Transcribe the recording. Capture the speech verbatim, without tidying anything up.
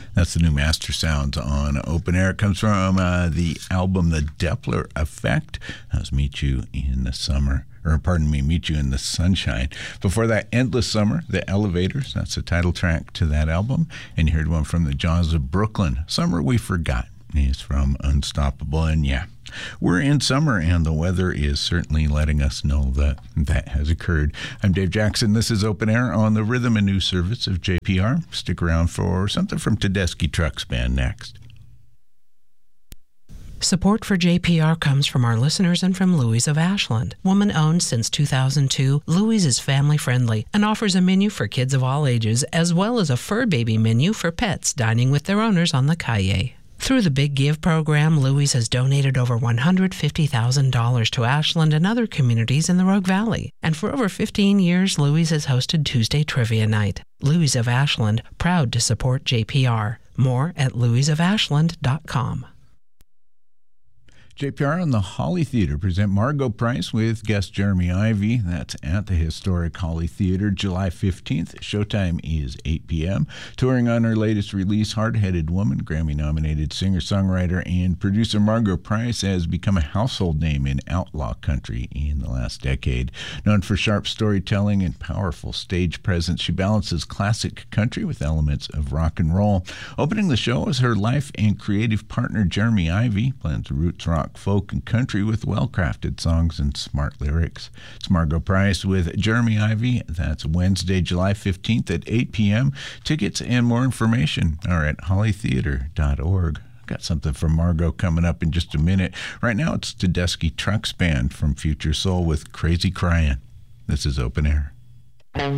That's the new Master Sounds on Open Air. It comes from uh, the album The Doppler Effect. That was Meet You in the Summer. Or pardon me, Meet You in the Sunshine. Before that, Endless Summer, The Elevators. That's the title track to that album. And you heard one from the Jaws of Brooklyn, Summer We Forgot. He's from Unstoppable. And yeah, we're in summer, and the weather is certainly letting us know that that has occurred. I'm Dave Jackson. This is Open Air on the Rhythm and News Service of J P R. Stick around for something from Tedeschi Trucks Band next. Support for J P R comes from our listeners and from Louise of Ashland. Woman-owned since two thousand two, Louise is family-friendly and offers a menu for kids of all ages, as well as a fur baby menu for pets dining with their owners on the calle. Through the Big Give program, Louise has donated over one hundred fifty thousand dollars to Ashland and other communities in the Rogue Valley. And for over fifteen years, Louise has hosted Tuesday Trivia Night. Louise of Ashland, proud to support J P R. More at louise of ashland dot com. J P R and the Holly Theater present Margot Price with guest Jeremy Ivy. That's at the historic Holly Theater, July fifteenth. Showtime is eight p.m. Touring on her latest release, Hard-Headed Woman, Grammy-nominated singer-songwriter and producer Margot Price has become a household name in outlaw country in the last decade. Known for sharp storytelling and powerful stage presence, she balances classic country with elements of rock and roll. Opening the show is her life and creative partner Jeremy Ivy, blends roots rock, folk, and country with well-crafted songs and smart lyrics. It's Margot Price with Jeremy Ivy. That's Wednesday, July fifteenth at eight p.m. Tickets and more information are at holly theater dot org. Got something from Margot coming up in just a minute. Right now, it's Tedeschi Trucks Band from Future Soul with Crazy Crying. This is Open Air.